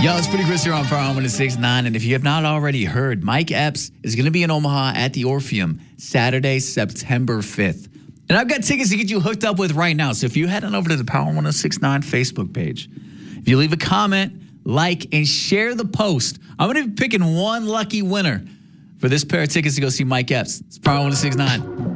Yo, it's Pretty Chris here on Power 106.9. And if you have not already heard, Mike Epps is going to be in Omaha at the Orpheum Saturday, September 5th. And I've got tickets to get you hooked up with right now. So if you head on over to the Power 106.9 Facebook page, if you leave a comment, like, and share the post, I'm going to be picking one lucky winner for this pair of tickets to go see Mike Epps. It's Power 106.9.